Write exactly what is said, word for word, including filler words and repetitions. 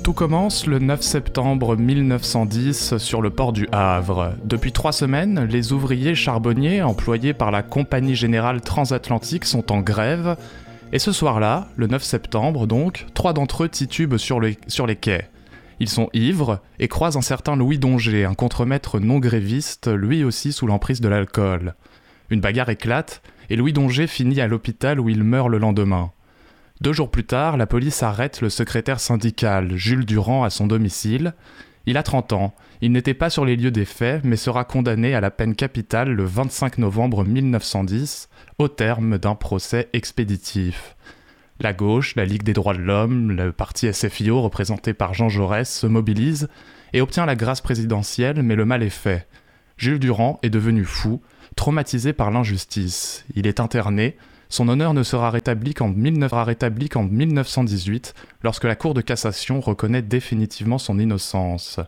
Tout commence le neuf septembre mille neuf cent dix sur le port du Havre. Depuis trois semaines, les ouvriers charbonniers employés par la Compagnie Générale Transatlantique sont en grève. Et ce soir-là, le neuf septembre donc, trois d'entre eux titubent sur, le, sur les quais. Ils sont ivres et croisent un certain Louis Donget, un contremaître non gréviste, lui aussi sous l'emprise de l'alcool. Une bagarre éclate et Louis Donget finit à l'hôpital où il meurt le lendemain. Deux jours plus tard, la police arrête le secrétaire syndical, Jules Durand, à son domicile. Il a trente ans, il n'était pas sur les lieux des faits, mais sera condamné à la peine capitale le vingt-cinq novembre mille neuf cent dix, au terme d'un procès expéditif. La gauche, la Ligue des droits de l'homme, le parti S F I O représenté par Jean Jaurès se mobilise et obtient la grâce présidentielle, mais le mal est fait. Jules Durand est devenu fou, traumatisé par l'injustice. Il est interné. Son honneur ne sera rétabli qu'en mille neuf cent dix-huit, lorsque la Cour de cassation reconnaît définitivement son innocence.